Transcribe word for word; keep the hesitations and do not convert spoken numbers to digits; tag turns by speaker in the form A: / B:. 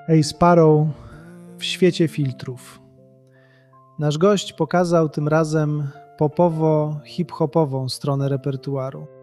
A: Hey Sparrow w świecie filtrów. Nasz gość pokazał tym razem popowo-hip-hopową stronę repertuaru.